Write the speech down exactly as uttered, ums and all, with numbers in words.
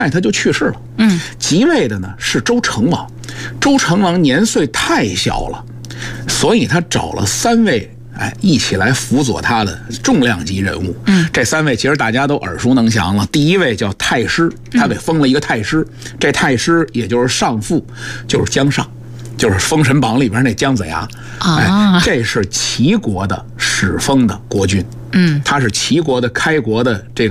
哎，他就去世了。 嗯， 即位的呢是周成王，周成王年岁太小了，所以他找了三位哎一起来辅佐他的重量级人物。 嗯， 这三位其实大家都耳熟能详了。第一位叫太师，他给封了一个太师，嗯、这太师也就是上父，就是姜尚。就是《封神榜》里边那姜子牙， 啊， 哎，这是齐国的始封的国君， 嗯， 他是齐国的开国的这个。